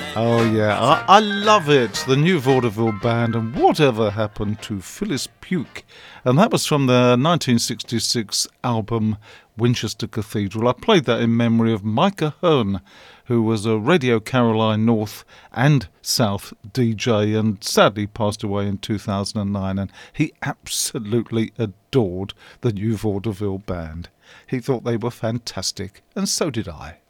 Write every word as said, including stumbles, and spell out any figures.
Oh yeah, I, I love it. The new Vaudeville Band and Whatever Happened to Phyllis Puke. And that was from the nineteen sixty-six album Winchester Cathedral. I played that in memory of Micah Hearn, who was a Radio Caroline North and South D J and sadly passed away in two thousand nine. And he absolutely adored the new Vaudeville Band. He thought they were fantastic, and so did I.